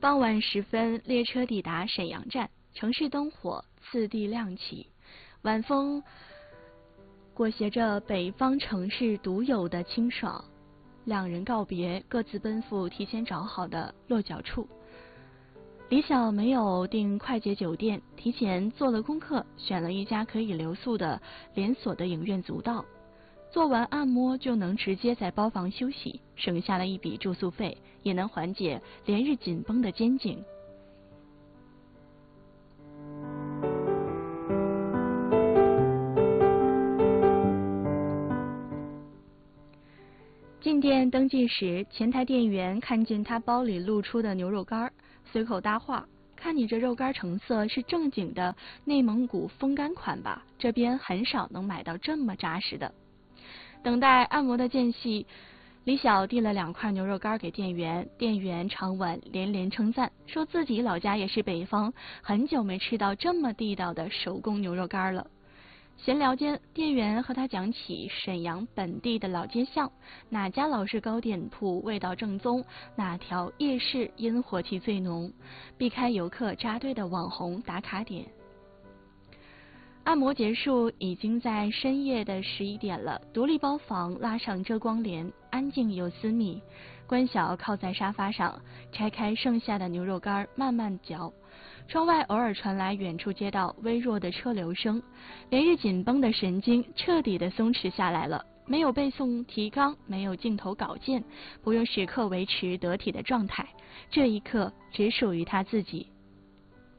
傍晚时分，列车抵达沈阳站，城市灯火次第亮起，晚风裹挟着北方城市独有的清爽。两人告别，各自奔赴提前找好的落脚处。李晓没有订快捷酒店，提前做了功课，选了一家可以留宿的连锁的影院足道。做完按摩就能直接在包房休息，省下了一笔住宿费，也能缓解连日紧绷的肩颈。进店登记时，前台店员看见他包里露出的牛肉干，随口搭话：“看你这肉干成色，是正经的内蒙古风干款吧？这边很少能买到这么扎实的。”等待按摩的间隙，李晓递了2块牛肉干给店员，店员长吻连连称赞，说自己老家也是北方，很久没吃到这么地道的手工牛肉干了。闲聊间，店员和他讲起沈阳本地的老街巷，哪家老式糕点铺味道正宗，哪条夜市烟火气最浓，避开游客扎堆的网红打卡点。按摩结束，已经在深夜的11点了。独立包房拉上遮光帘，安静又私密。关晓靠在沙发上，拆开剩下的牛肉干，慢慢嚼。窗外偶尔传来远处街道微弱的车流声，连日紧绷的神经彻底的松弛下来了。没有背诵提纲，没有镜头稿件，不用时刻维持得体的状态，这一刻只属于他自己。